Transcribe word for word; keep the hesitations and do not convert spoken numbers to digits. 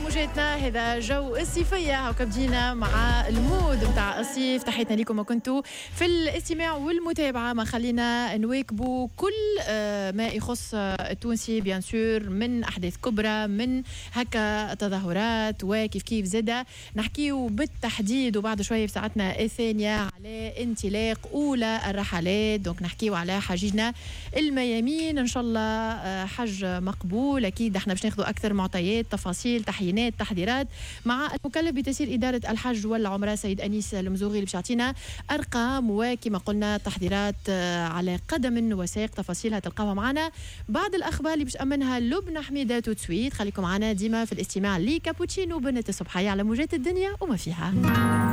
موجاتنا هذا جو الصيفية هاكا بدينا مع المود متاع الصيف. تحياتنا لكم وكنتوا في الاستماع والمتابعة. ما خلينا نواكبوا كل ما يخص التونسي بيان سور من أحداث كبرى من هكا تظاهرات وكيف كيف زدا نحكيو بالتحديد وبعد شوية في ساعتنا الثانية على انطلاق أولى الرحلات. دونك نحكيو على حجيجنا الميامين إن شاء الله حج مقبول. أكيد احنا باش ناخذوا أكثر معطيات تفاصيل تحيينات تحضيرات مع المكلف بتسيير إدارة الحج والعمرة سيد أنيس المزوغي اللي باش يعطينا أرقام وكما قلنا تحضيرات على قدم وساق. تفاصيلها تلقاوها معنا بعد الأخبار اللي باش أمنها لبنى حميدة توتسويت. خليكم معنا ديما في الاستماع لكابوتشينو بنت الصبحية على موجات الدنيا وما فيها.